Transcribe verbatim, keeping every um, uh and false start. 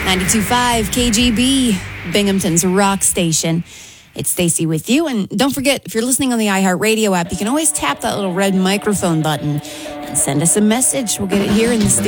ninety-two point five K G B, Binghamton's rock station. It's Stacey with you. And don't forget, if you're listening on the iHeartRadio app, you can always tap that little red microphone button and send us a message. We'll get it here in the studio.